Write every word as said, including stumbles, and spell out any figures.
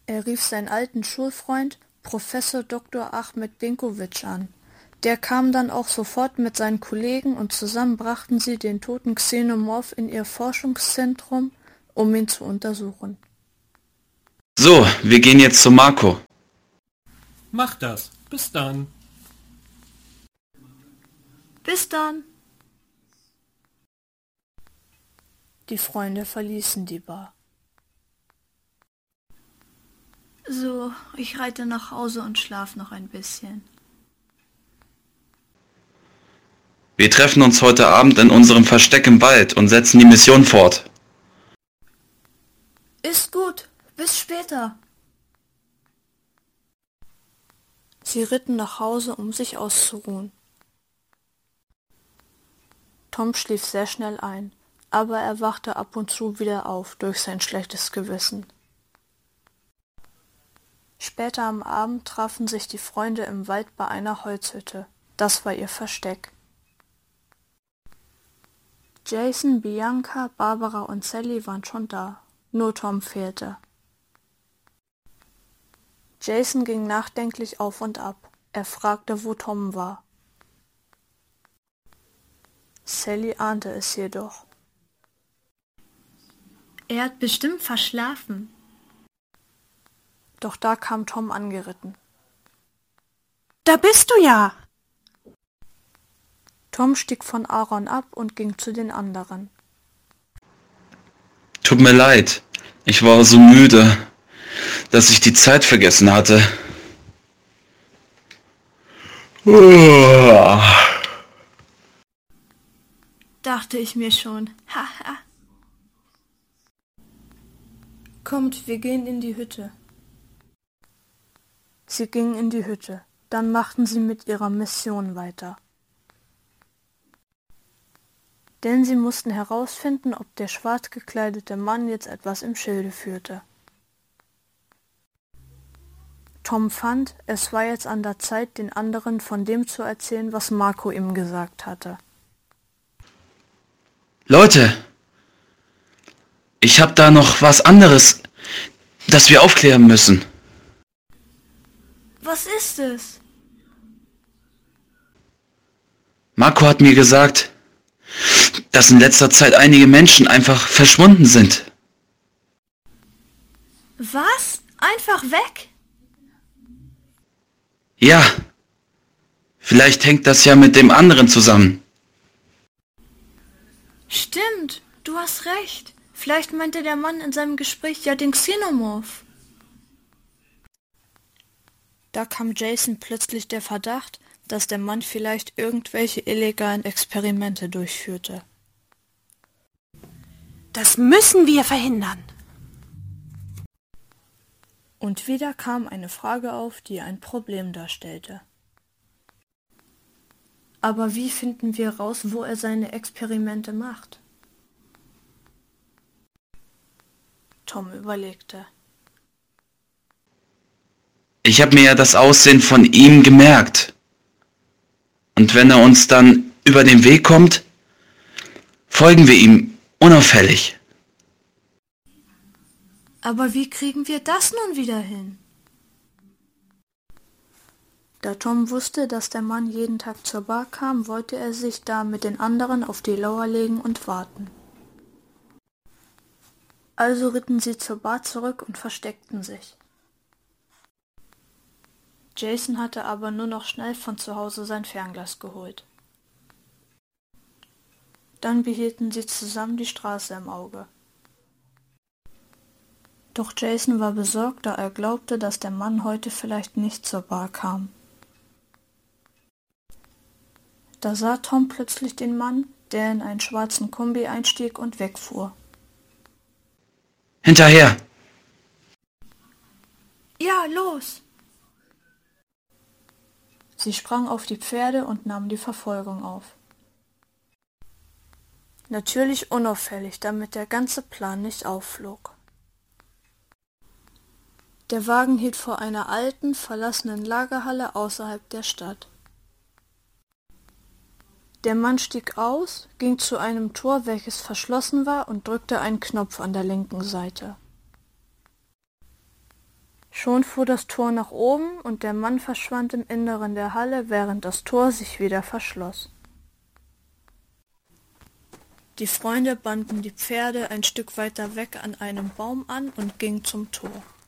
Er rief seinen alten Schulfreund Professor Doktor Ahmed Dinkovic an. Der kam dann auch sofort mit seinen Kollegen und zusammen brachten sie den toten Xenomorph in ihr Forschungszentrum, um ihn zu untersuchen. So, wir gehen jetzt zu Marco. Mach das. Bis dann. Bis dann. Die Freunde verließen die Bar. So, ich reite nach Hause und schlaf noch ein bisschen. Wir treffen uns heute Abend in unserem Versteck im Wald und setzen die Mission fort. Ist gut. Bis später. Sie ritten nach Hause, um sich auszuruhen. Tom schlief sehr schnell ein, aber er wachte ab und zu wieder auf durch sein schlechtes Gewissen. Später am Abend trafen sich die Freunde im Wald bei einer Holzhütte. Das war ihr Versteck. Jason, Bianca, Barbara und Sally waren schon da. Nur Tom fehlte. Jason ging nachdenklich auf und ab. Er fragte, wo Tom war. Sally ahnte es jedoch. Er hat bestimmt verschlafen. Doch da kam Tom angeritten. Da bist du ja! Tom stieg von Aaron ab und ging zu den anderen. Tut mir leid, ich war so müde, dass ich die Zeit vergessen hatte. Dachte ich mir schon. Haha. Kommt, wir gehen in die Hütte. Sie gingen in die Hütte. Dann machten sie mit ihrer Mission weiter. Denn sie mussten herausfinden, ob der schwarz gekleidete Mann jetzt etwas im Schilde führte. Tom fand, es war jetzt an der Zeit, den anderen von dem zu erzählen, was Marco ihm gesagt hatte. Leute, ich hab da noch was anderes, das wir aufklären müssen. Was ist es? Marco hat mir gesagt, dass in letzter Zeit einige Menschen einfach verschwunden sind. Was? Einfach weg? Ja, vielleicht hängt das ja mit dem anderen zusammen. Stimmt, du hast recht. Vielleicht meinte der Mann in seinem Gespräch ja den Xenomorph. Da kam Jason plötzlich der Verdacht, dass der Mann vielleicht irgendwelche illegalen Experimente durchführte. Das müssen wir verhindern. Und wieder kam eine Frage auf, die ein Problem darstellte. Aber wie finden wir raus, wo er seine Experimente macht? Tom überlegte. Ich habe mir ja das Aussehen von ihm gemerkt. Und wenn er uns dann über den Weg kommt, folgen wir ihm unauffällig. Aber wie kriegen wir das nun wieder hin? Da Tom wusste, dass der Mann jeden Tag zur Bar kam, wollte er sich da mit den anderen auf die Lauer legen und warten. Also ritten sie zur Bar zurück und versteckten sich. Jason hatte aber nur noch schnell von zu Hause sein Fernglas geholt. Dann behielten sie zusammen die Straße im Auge. Doch Jason war besorgt, da er glaubte, dass der Mann heute vielleicht nicht zur Bar kam. Da sah Tom plötzlich den Mann, der in einen schwarzen Kombi einstieg und wegfuhr. Hinterher! Ja, los! Sie sprang auf die Pferde und nahm die Verfolgung auf. Natürlich unauffällig, damit der ganze Plan nicht aufflog. Der Wagen hielt vor einer alten, verlassenen Lagerhalle außerhalb der Stadt. Der Mann stieg aus, ging zu einem Tor, welches verschlossen war, und drückte einen Knopf an der linken Seite. Schon fuhr das Tor nach oben und der Mann verschwand im Inneren der Halle, während das Tor sich wieder verschloss. Die Freunde banden die Pferde ein Stück weiter weg an einem Baum an und gingen zum Tor.